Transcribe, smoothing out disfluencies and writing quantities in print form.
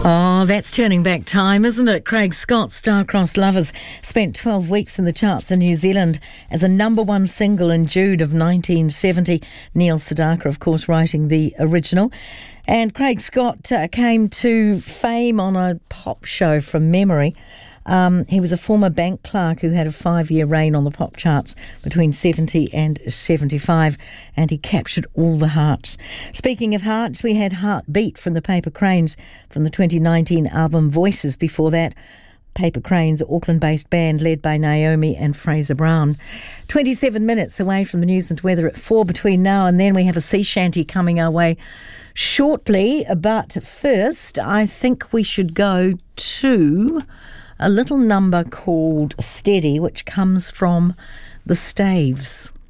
Oh, that's turning back time, isn't it? Craig Scott, Star-Crossed Lovers, spent 12 weeks in the charts in New Zealand as a number one single in June of 1970. Neil Sedaka, of course, writing the original. And Craig Scott came to fame on a pop show from memory. He was a former bank clerk who had a 5-year reign on the pop charts between 70 and 75, and he captured all the hearts. Speaking of hearts, we had Heartbeat from the Paper Cranes from the 2019 album Voices. Before that, Paper Cranes, Auckland-based band led by Naomi and Fraser Brown. 27 minutes away from the news and weather at 4. Between now and then, we have a sea shanty coming our way shortly. But first, I think we should go to a little number called Steady, which comes from the Staves.